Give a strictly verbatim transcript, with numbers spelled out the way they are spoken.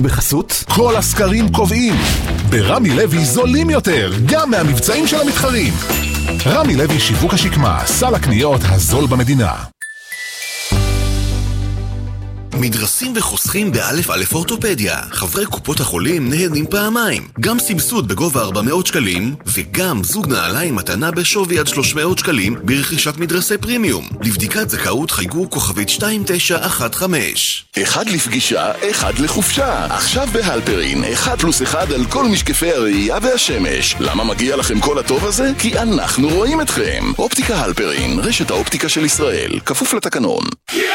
בחסות כל הסקרים קובעים. ברמי לוי זולים יותר, גם מהמבצעים של המתחרים. רמי לוי שיווק השקמה, סל הקניות הזול במדינה. מדרסים וחוסכים באלף אלף אורתופדיה. חברי קופות החולים נהנים פעמיים. גם סבסוד בגובה ארבע מאות שקלים, וגם זוג נעליים מתנה בשווי עד שלוש מאות שקלים ברכישת מדרסי פרימיום. לבדיקת זכאות חייגו כוכבית שתיים תשע אחת חמש. אחד לפגישה, אחד לחופשה. עכשיו בהלפרין, אחד פלוס אחד על כל משקפי הראייה והשמש. למה מגיע לכם כל הטוב הזה? כי אנחנו רואים אתכם. אופטיקה הלפרין, רשת האופטיקה של ישראל. כפוף לתקנון.